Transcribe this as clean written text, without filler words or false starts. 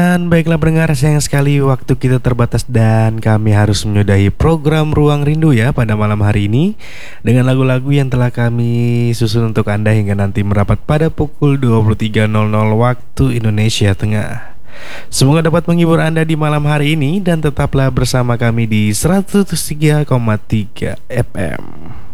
Dan baiklah pendengar, sayang sekali waktu kita terbatas dan kami harus menyudahi program Ruang Rindu ya pada malam hari ini dengan lagu-lagu yang telah kami susun untuk Anda hingga nanti merapat pada pukul 23.00 waktu Indonesia Tengah. Semoga dapat menghibur Anda di malam hari ini dan tetaplah bersama kami di 103,3 FM.